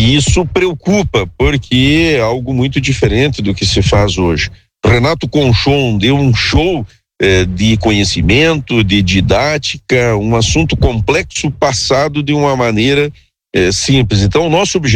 E isso preocupa, porque é algo muito diferente do que se faz hoje. Renato Conchon deu um show de conhecimento, de didática, um assunto complexo passado de uma maneira simples. Então, o nosso objetivo